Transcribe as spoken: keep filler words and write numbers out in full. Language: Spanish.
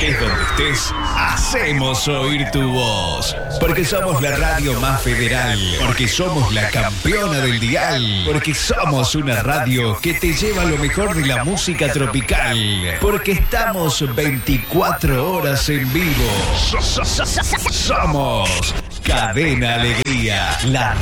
Estés donde estés, hacemos oír tu voz. Porque somos la radio más federal. Porque somos la campeona del dial. Porque somos una radio que te lleva lo mejor de la música tropical. Porque estamos veinticuatro horas en vivo. Somos Cadena Alegría, la